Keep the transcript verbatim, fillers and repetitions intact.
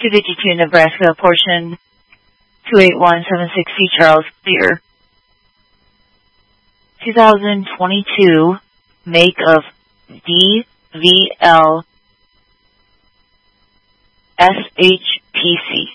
two fifty-two Nebraska, portion two eight one seven six C Charles, clear. two thousand twenty-two, make of D V L S H P C.